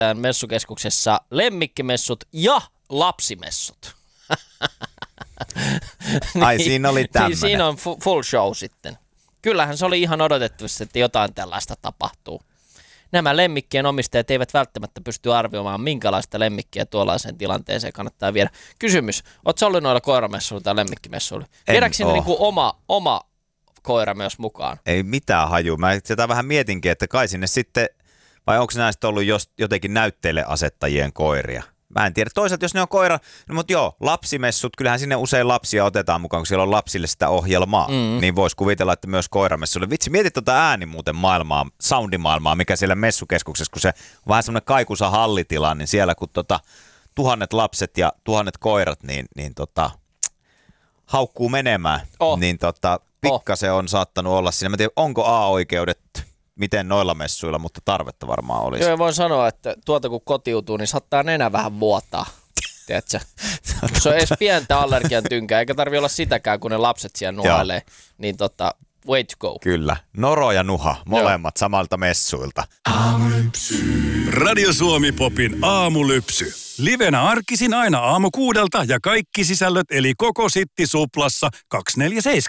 messukeskuksessa lemmikkimessut ja lapsimessut. Ai siinä oli tämmöinen. Siinä on full show sitten. Kyllähän se oli ihan odotettavasti, että jotain tällaista tapahtuu. Nämä lemmikkien omistajat eivät välttämättä pysty arvioimaan, minkälaista lemmikkiä tuollaiseen tilanteeseen kannattaa viedä. Kysymys, ootko ollut noilla koiramessuilla tai lemmikkimessuilla? Viedäänkö sinne niin kuin oma koira myös mukaan? Ei mitään haju. Mä sitä vähän mietinkin, että kai sinne sitten, vai onko näistä ollut jotenkin näytteille asettajien koiria? Mä en tiedä. Toisaalta jos ne on koira, no mutta joo, lapsimessut, kyllähän sinne usein lapsia otetaan mukaan, kun siellä on lapsille sitä ohjelmaa. Niin vois kuvitella, että myös koiramessuille. Vitsi, mietit tuota ääni muuten maailmaa, soundimaailmaa, mikä siellä messukeskuksessa, kun se on vähän semmoinen kaikuisa hallitila, niin siellä kun tuhannet lapset ja tuhannet koirat, niin haukkuu menemään, niin pikkasen on saattanut olla siinä. Mä tiedän, onko A-oikeudet miten noilla messuilla, mutta tarvetta varmaan olisi. Joo, voin sanoa, että kun kotiutuu, niin saattaa nenä vähän vuotaa. Tiedätkö? Se on edes pientä allergian tynkää, eikä tarvitse olla sitäkään, kun ne lapset siellä nuhailee. Niin way to go. Kyllä. Noro ja Nuha, molemmat samalta messuilta. Aamulypsy. Radio Suomi Popin aamulypsy. Livenä arkisin aina 6:00 ja kaikki sisällöt eli koko Sitti Suplassa 247.